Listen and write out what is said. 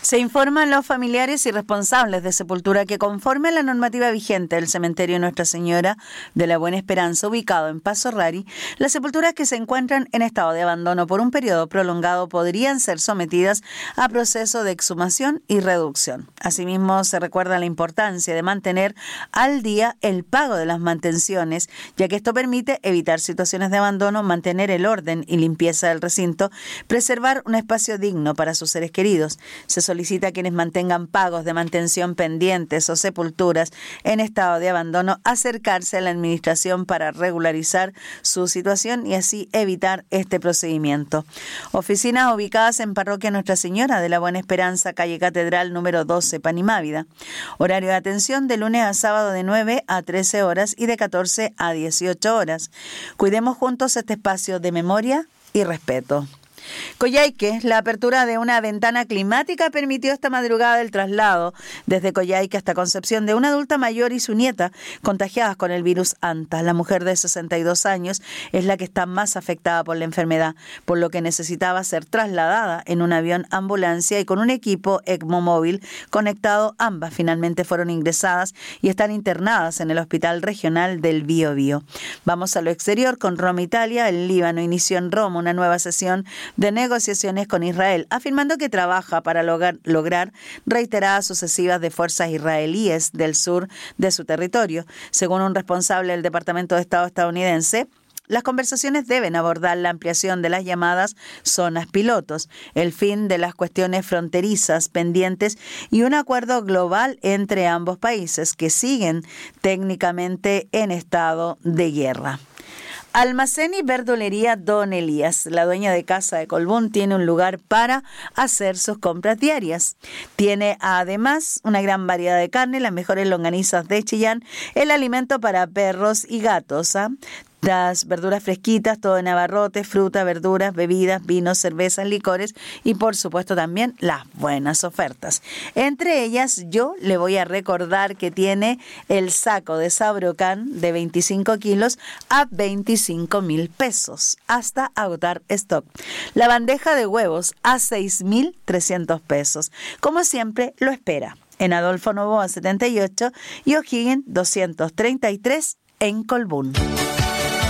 Se informan los familiares y responsables de sepultura que conforme a la normativa vigente del cementerio Nuestra Señora de la Buena Esperanza, ubicado en Paso Rari, las sepulturas que se encuentran en estado de abandono por un periodo prolongado podrían ser sometidas a proceso de exhumación y reducción. Asimismo, se recuerda la importancia de mantener al día el pago de las mantenciones, ya que esto permite evitar situaciones de abandono, mantener el orden y limpieza del recinto, preservar un espacio digno para sus seres queridos. Se solicita a quienes mantengan pagos de mantención pendientes o sepulturas en estado de abandono acercarse a la administración para regularizar su situación y así evitar este procedimiento. Oficinas ubicadas en Parroquia Nuestra Señora de la Buena Esperanza, calle Catedral número 12, Panimávida. Horario de atención de lunes a sábado de 9 a 13 horas y de 14 a 18 horas. Cuidemos juntos este espacio de memoria y respeto. Coyhaique, la apertura de una ventana climática permitió esta madrugada el traslado desde Coyhaique hasta Concepción de una adulta mayor y su nieta contagiadas con el virus Anta. La mujer de 62 años es la que está más afectada por la enfermedad, por lo que necesitaba ser trasladada en un avión ambulancia y con un equipo ECMO móvil conectado. Ambas finalmente fueron ingresadas y están internadas en el Hospital Regional del Biobío. Vamos a lo exterior con Roma, Italia. El Líbano inició en Roma una nueva sesión de negociaciones con Israel, afirmando que trabaja para lograr reiteradas sucesivas de fuerzas israelíes del sur de su territorio. Según un responsable del Departamento de Estado estadounidense, las conversaciones deben abordar la ampliación de las llamadas zonas pilotos, el fin de las cuestiones fronterizas pendientes y un acuerdo global entre ambos países que siguen técnicamente en estado de guerra. Almacén y verdulería Don Elías. La dueña de casa de Colbún tiene un lugar para hacer sus compras diarias. Tiene además una gran variedad de carne, las mejores longanizas de Chillán, el alimento para perros y gatos, las verduras fresquitas, todo en abarrotes, fruta, verduras, bebidas, vinos, cervezas, licores y por supuesto también las buenas ofertas. Entre ellas yo le voy a recordar que tiene el saco de Sabrocán de 25 kilos a 25.000 pesos hasta agotar stock. La bandeja de huevos a 6.300 pesos. Como siempre lo espera en Adolfo Noboa 78 y O'Higgins 233 en Colbún.